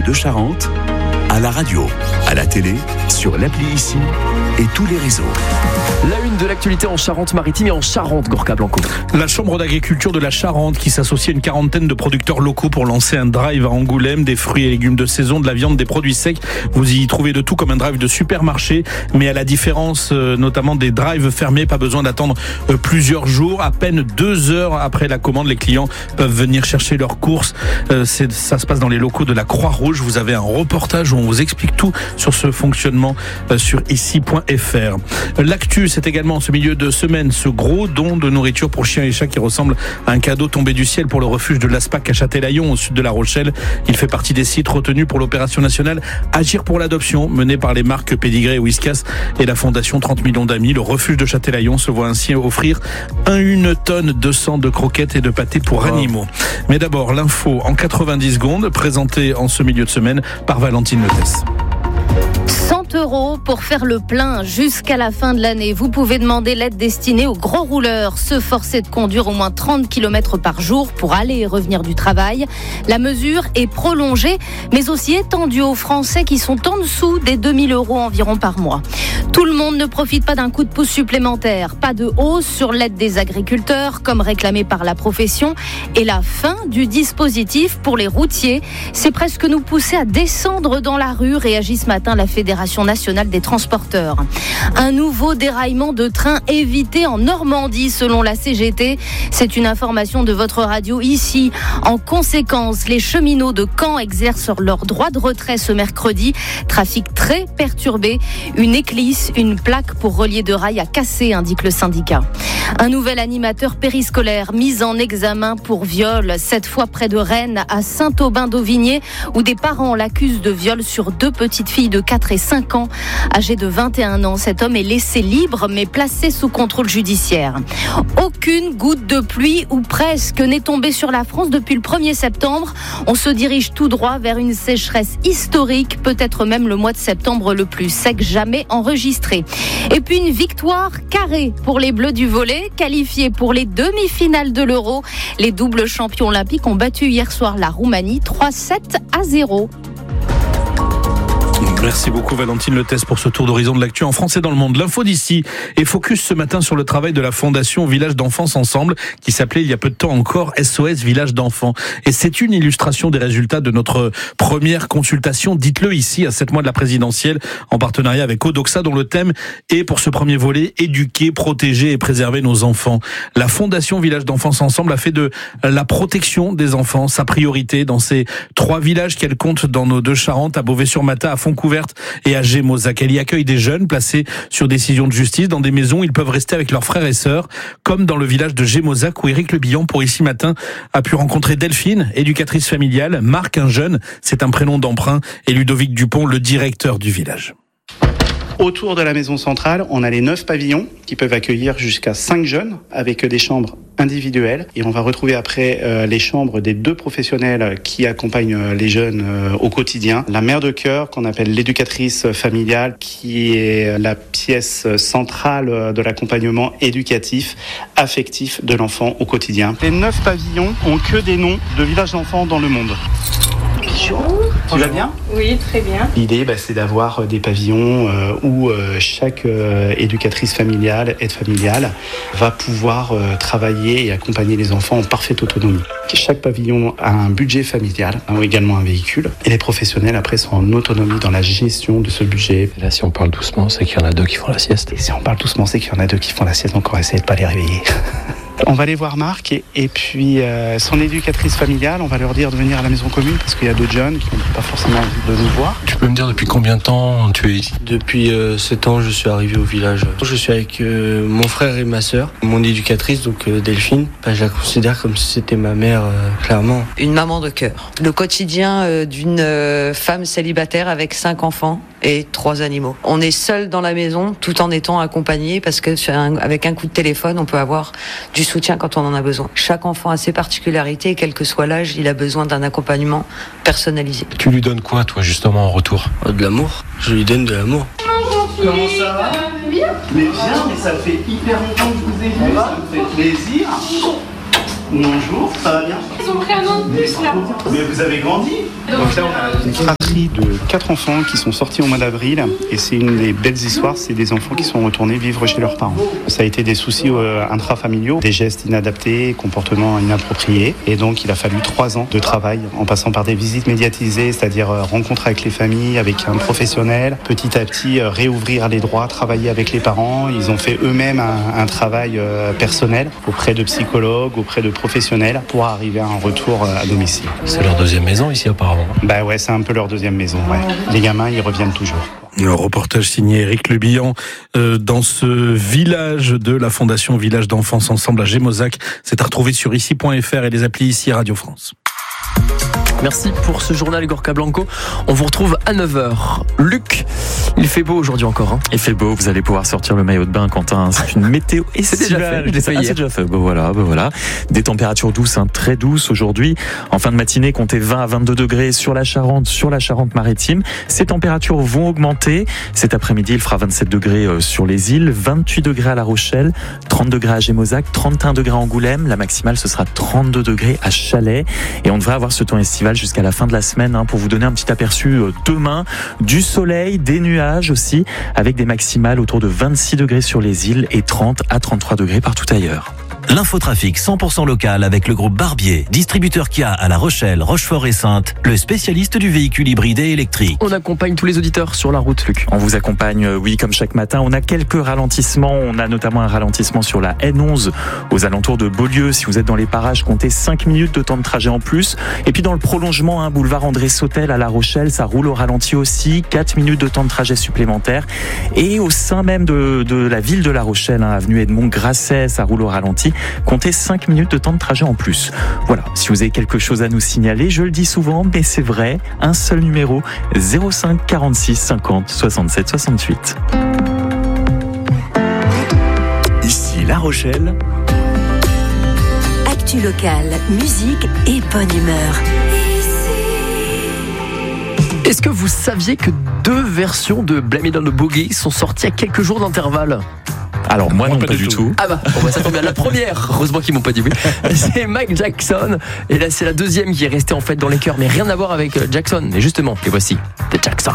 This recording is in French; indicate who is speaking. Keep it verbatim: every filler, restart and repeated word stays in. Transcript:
Speaker 1: Deux-Charentes, à la radio, à la télé, sur l'appli ici et tous les réseaux.
Speaker 2: La une de l'actualité en Charente-Maritime et en Charente, Gorka Blanco.
Speaker 3: La Chambre d'agriculture de la Charente qui s'associe à une quarantaine de producteurs locaux pour lancer un drive à Angoulême, des fruits et légumes de saison, de la viande, des produits secs. Vous y trouvez de tout comme un drive de supermarché, mais à la différence euh, notamment des drives fermés, pas besoin d'attendre euh, plusieurs jours. À peine deux heures après la commande, les clients peuvent venir chercher leurs courses. Euh, c'est, ça se passe dans les locaux de la Croix-Rouge. Vous avez un reportage où on vous explique tout sur ce fonctionnement euh, sur ici point f r. L'actu, c'est également ce milieu de semaine, ce gros don de nourriture pour chiens et chats qui ressemble à un cadeau tombé du ciel pour le refuge de l'Aspac à Châtelaillon, au sud de La Rochelle. Il fait partie des sites retenus pour l'opération nationale Agir pour l'adoption, menée par les marques Pédigré et Whiskas et la fondation trente millions d'amis. Le refuge de Châtelaillon se voit ainsi offrir une tonne deux cents de croquettes et de pâtés pour wow. animaux. Mais d'abord, l'info en quatre-vingt-dix secondes, présentée en ce milieu de semaine par Valentine Letes.
Speaker 4: cent euros pour faire le plein jusqu'à la fin de l'année. Vous pouvez demander l'aide destinée aux gros rouleurs, se forcer de conduire au moins trente kilomètres par jour pour aller et revenir du travail. La mesure est prolongée, mais aussi étendue aux Français qui sont en dessous des deux mille euros environ par mois. Tout le monde ne profite pas d'un coup de pouce supplémentaire. Pas de hausse sur l'aide des agriculteurs, comme réclamé par la profession, et la fin du dispositif pour les routiers. C'est presque nous pousser à descendre dans la rue, réagit ce matin la Fédération nationale des transporteurs. Un nouveau déraillement de train évité en Normandie selon la C G T. C'est une information de votre radio ici. En conséquence, les cheminots de Caen exercent leur droit de retrait ce mercredi. Trafic très perturbé. Une éclisse, une plaque pour relier de rail a cassé, indique le syndicat. Un nouvel animateur périscolaire mis en examen pour viol, cette fois près de Rennes, à Saint-Aubin-d'Auvigné, où des parents l'accusent de viol sur deux petites filles de quatre et cinq ans. Âgé de vingt et un ans, cet homme est laissé libre mais placé sous contrôle judiciaire. Aucune goutte de pluie, ou presque, n'est tombée sur la France depuis le premier septembre. On se dirige tout droit vers une sécheresse historique, peut-être même le mois de septembre le plus sec jamais enregistré. Et puis une victoire carrée pour les Bleus du volley, qualifiés pour les demi-finales de l'Euro. Les doubles champions olympiques ont battu hier soir la Roumanie trois sept à zéro.
Speaker 3: Merci beaucoup Valentine Letes pour ce tour d'horizon de l'actu en France et dans le monde. L'info d'ici est focus ce matin sur le travail de la fondation Village d'Enfance Ensemble qui s'appelait il y a peu de temps encore S O S Village d'Enfants. Et c'est une illustration des résultats de notre première consultation, dites-le ici, à sept mois de la présidentielle, en partenariat avec Odoxa, dont le thème est pour ce premier volet éduquer, protéger et préserver nos enfants. La fondation Village d'Enfance Ensemble a fait de la protection des enfants sa priorité dans ces trois villages qu'elle compte dans nos deux Charentes, à Beauvais-sur-Matha, à Fontcouverte et à Gémozac. Elle y accueille des jeunes placés sur décision de justice dans des maisons. Ils peuvent rester avec leurs frères et sœurs, comme dans le village de Gémozac où Éric Le Billon, pour Ici Matin, a pu rencontrer Delphine, éducatrice familiale, Marc, un jeune, c'est un prénom d'emprunt, et Ludovic Dupont, le directeur du village.
Speaker 5: Autour de la maison centrale, on a les neuf pavillons qui peuvent accueillir jusqu'à cinq jeunes avec des chambres individuelles. Et on va retrouver après euh, les chambres des deux professionnels qui accompagnent euh, les jeunes euh, au quotidien. La mère de cœur, qu'on appelle l'éducatrice familiale, qui est la pièce centrale de l'accompagnement éducatif, affectif de l'enfant au quotidien. Les neuf pavillons ont que des noms de villages d'enfants dans le monde. Bonjour. Tu vas bien ?
Speaker 6: Oui, très bien.
Speaker 5: L'idée, bah, c'est d'avoir des pavillons euh, où euh, chaque euh, éducatrice familiale, aide familiale, va pouvoir euh, travailler et accompagner les enfants en parfaite autonomie. Chaque pavillon a un budget familial, hein, également un véhicule, et les professionnels après sont en autonomie dans la gestion de ce budget.
Speaker 7: Et là, si on parle doucement, c'est qu'il y en a deux qui font la sieste.
Speaker 5: Et si on parle doucement, c'est qu'il y en a deux qui font la sieste, donc on va essayer de ne pas les réveiller. On va aller voir Marc et, et puis euh, son éducatrice familiale, on va leur dire de venir à la maison commune parce qu'il y a d'autres jeunes qui n'ont pas forcément envie de nous voir.
Speaker 7: Tu peux me dire depuis combien de temps tu es ici ?
Speaker 8: Depuis euh, sept ans, je suis arrivé au village. Je suis avec euh, mon frère et ma sœur. Mon éducatrice, donc euh, Delphine, bah, je la considère comme si c'était ma mère, euh, clairement.
Speaker 9: Une maman de cœur. Le quotidien euh, d'une euh, femme célibataire avec cinq enfants et trois animaux. On est seul dans la maison tout en étant accompagné parce que un, avec un coup de téléphone, on peut avoir du soutien quand on en a besoin. Chaque enfant a ses particularités et quel que soit l'âge, il a besoin d'un accompagnement personnalisé.
Speaker 7: Tu lui donnes quoi, toi, justement, en retour ?
Speaker 8: Oh, de l'amour. Je lui donne de l'amour.
Speaker 5: Comment ça va ? Bien. Mais bien, mais ça fait hyper longtemps que je vous ai vu, ça me fait plaisir. Bonjour, ça va bien ?
Speaker 6: Ils ont pris un an de plus là.
Speaker 5: Mais vous avez grandi.
Speaker 6: Donc,
Speaker 5: Donc là, on a une fratrie fratrie de quatre enfants qui sont sortis au mois d'avril et c'est une des belles histoires, c'est des enfants qui sont retournés vivre chez leurs parents. Ça a été des soucis euh, intrafamiliaux, des gestes inadaptés, comportements inappropriés et donc il a fallu trois ans de travail en passant par des visites médiatisées, c'est-à-dire euh, rencontres avec les familles, avec un professionnel, petit à petit euh, réouvrir les droits, travailler avec les parents. Ils ont fait eux-mêmes un, un travail euh, personnel auprès de psychologues, auprès de professionnels pour arriver à un retour euh, à domicile.
Speaker 7: C'est leur deuxième maison ici apparemment.
Speaker 5: Bah ouais, c'est un peu leur deuxième maison, ouais. Les gamins, ils reviennent toujours.
Speaker 3: Le reportage signé Éric Lebihan euh, dans ce village de la Fondation Village d'Enfance Ensemble à Gémozac. C'est à retrouver sur ici point f r et les applis ici Radio France.
Speaker 2: Merci pour ce journal Gorka Blanco. On vous retrouve à neuf heures. Luc, il fait beau aujourd'hui encore. Hein.
Speaker 6: Il fait beau, vous allez pouvoir sortir le maillot de bain, Quentin. C'est une météo estivale.
Speaker 2: C'est déjà fait, je l'ai fait
Speaker 6: ah,
Speaker 2: hier.
Speaker 6: C'est déjà fait, ben voilà, ben voilà. Des températures douces, hein, très douces aujourd'hui. En fin de matinée, comptez vingt à vingt-deux degrés sur la Charente, sur la Charente-Maritime. Ces températures vont augmenter. Cet après-midi, il fera vingt-sept degrés sur les îles, vingt-huit degrés à La Rochelle, trente degrés à Gémozac, trente et un degrés à Angoulême. La maximale, ce sera trente-deux degrés à Chalais. Et on devrait avoir ce temps estival jusqu'à la fin de la semaine, hein, pour vous donner un petit aperçu demain. Du soleil, des nuages aussi, avec des maximales autour de vingt-six degrés sur les îles et trente à trente-trois degrés partout ailleurs.
Speaker 10: L'infotrafic cent pour cent local avec le groupe Barbier, distributeur Kia à La Rochelle, Rochefort et Saintes, le spécialiste du véhicule hybride et électrique.
Speaker 2: On accompagne tous les auditeurs sur la route, Luc.
Speaker 6: On vous accompagne, oui, comme chaque matin. On a quelques ralentissements. On a notamment un ralentissement sur la N onze aux alentours de Beaulieu. Si vous êtes dans les parages, comptez cinq minutes de temps de trajet en plus. Et puis dans le prolongement, un boulevard André Sautel à La Rochelle, ça roule au ralenti aussi. quatre minutes de temps de trajet supplémentaire. Et au sein même de, de la ville de La Rochelle, hein, avenue Edmond Grasset, ça roule au ralenti. Comptez cinq minutes de temps de trajet en plus. Voilà, si vous avez quelque chose à nous signaler, je le dis souvent, mais c'est vrai, un seul numéro, zéro cinq quarante-six cinquante soixante-sept soixante-huit.
Speaker 1: Ici La Rochelle.
Speaker 11: Actu locale, musique et bonne humeur.
Speaker 2: Est-ce que vous saviez que deux versions de Blame It on the Boogie sont sorties à quelques jours d'intervalle ?
Speaker 6: Alors moi, moi non, pas,
Speaker 3: pas
Speaker 6: du tout. tout.
Speaker 2: Ah bah, bon bah ça tombe bien. La première, heureusement qu'ils m'ont pas dit oui, c'est Mike Jackson. Et là c'est la deuxième qui est restée en fait dans les cœurs, mais rien à voir avec Jackson. Mais justement, les voici, The Jackson.